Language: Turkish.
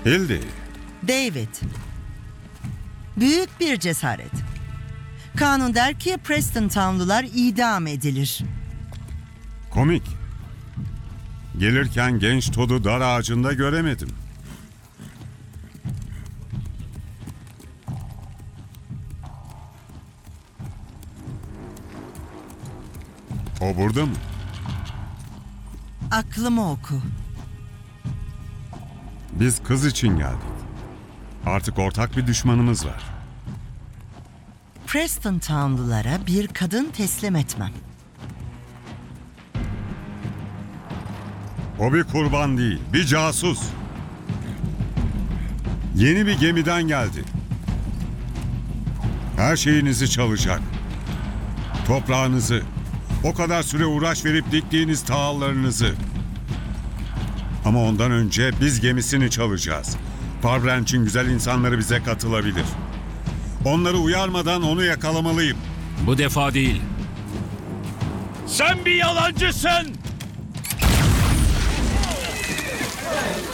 Hildy, David. Büyük bir cesaret. Kanun der ki Preston Townlular idam edilir. komik. Gelirken genç Todd'u dar ağacında göremedim. O burada mı? Aklımı oku. Biz kız için geldik. Artık ortak bir düşmanımız var. Preston Townlulara bir kadın teslim etmem. O bir kurban değil, bir casus. Yeni bir gemiden geldi. Her şeyinizi çalacak. Toprağınızı, o kadar süre uğraş verip diktiğiniz tahıllarınızı. Ama ondan önce biz gemisini çalacağız. Farbranch'in güzel insanları bize katılabilir. Onları uyarmadan onu yakalamalıyım. Bu defa değil. Sen bir yalancısın!